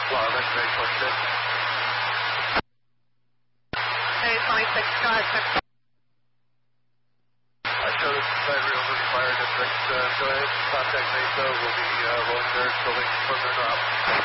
Wow, that's very close. Hey, 26, go ahead, sir. I show this is Cyber over the fire district. Go ahead, contact Mesa. We'll be rolling there until they confirm their drop.